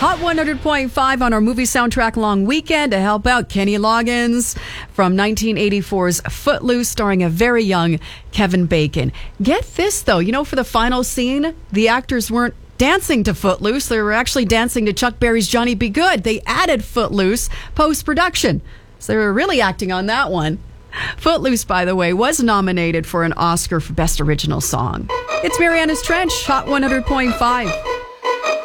Hot 100.5 on our movie soundtrack long weekend to help out Kenny Loggins from 1984's Footloose, starring a very young Kevin Bacon. Get this, though. For the final scene, the actors weren't dancing to Footloose. They were actually dancing to Chuck Berry's Johnny B. Good. They added Footloose post-production. So they were really acting on that one. Footloose, by the way, was nominated for an Oscar for Best Original Song. It's Mariana's Trench, Hot 100.5.